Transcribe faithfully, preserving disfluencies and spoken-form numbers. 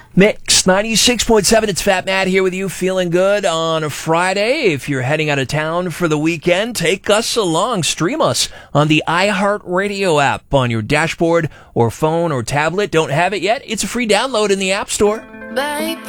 Mix ninety-six point seven, it's Fat Matt here with you, feeling good on a Friday. If you're heading out of town for the weekend, take us along. Stream us on the iHeartRadio app on your dashboard or phone or tablet. Don't have it yet? It's a free download in the App Store. Baby.